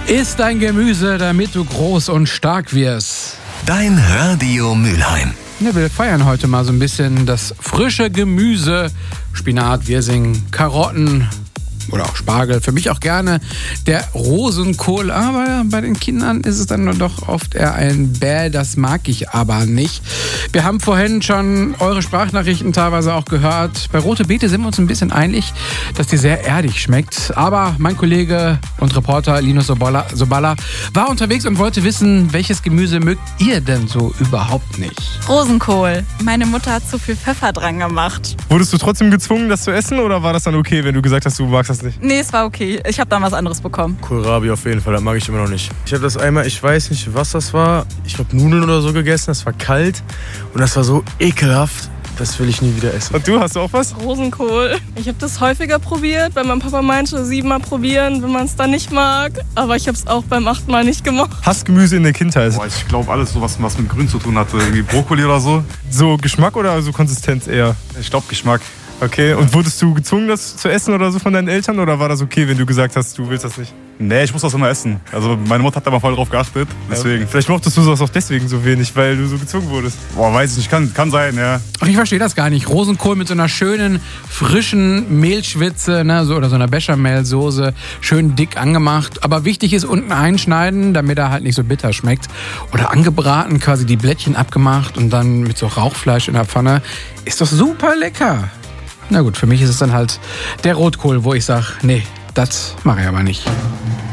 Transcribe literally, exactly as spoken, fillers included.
Iss dein Gemüse, damit du groß und stark wirst. Dein Radio Mülheim. Ja, wir feiern heute mal so ein bisschen das frische Gemüse. Spinat, Wirsing, Karotten oder auch Spargel. Für mich auch gerne der Rosenkohl. Aber bei den Kindern ist es dann doch oft eher ein Bäh. Das mag ich aber nicht. Wir haben vorhin schon eure Sprachnachrichten teilweise auch gehört. Bei Rote Beete sind wir uns ein bisschen einig, dass die sehr erdig schmeckt. Aber mein Kollege und Reporter Linus Soballa, Soballa war unterwegs und wollte wissen, welches Gemüse mögt ihr denn so überhaupt nicht? Rosenkohl. Meine Mutter hat zu viel Pfeffer dran gemacht. Wurdest du trotzdem gezwungen, das zu essen, oder war das dann okay, wenn du gesagt hast, du magst das nicht? Nee, es war okay. Ich habe dann was anderes bekommen. Kohlrabi auf jeden Fall, das mag ich immer noch nicht. Ich habe das einmal, ich weiß nicht, was das war. Ich habe Nudeln oder so gegessen, das war kalt und das war so ekelhaft. Das will ich nie wieder essen. Und du, hast du auch was? Rosenkohl. Ich habe das häufiger probiert, weil mein Papa meinte, siebenmal probieren, wenn man es dann nicht mag. Aber ich habe es auch beim achten Mal nicht gemacht. Hassgemüse in der Kindheit? Boah, ich glaube alles, so was, was mit Grün zu tun hatte. Irgendwie Brokkoli oder so. So Geschmack oder so Konsistenz eher? Ich glaube Geschmack. Okay, und wurdest du gezwungen, das zu essen oder so von deinen Eltern? Oder war das okay, wenn du gesagt hast, du willst das nicht? Nee, ich muss das immer essen. Also meine Mutter hat da mal voll drauf geachtet. Deswegen. Ja, vielleicht mochtest du das auch deswegen so wenig, weil du so gezwungen wurdest. Boah, weiß ich nicht. Kann, kann sein, ja. Ach, ich verstehe das gar nicht. Rosenkohl mit so einer schönen, frischen Mehlschwitze, ne, so, oder so einer Bechamelsoße, schön dick angemacht. Aber wichtig ist, unten einschneiden, damit er halt nicht so bitter schmeckt. Oder angebraten, quasi die Blättchen abgemacht und dann mit so Rauchfleisch in der Pfanne. Ist doch super lecker. Na gut, für mich ist es dann halt der Rotkohl, wo ich sage, nee, das mache ich aber nicht.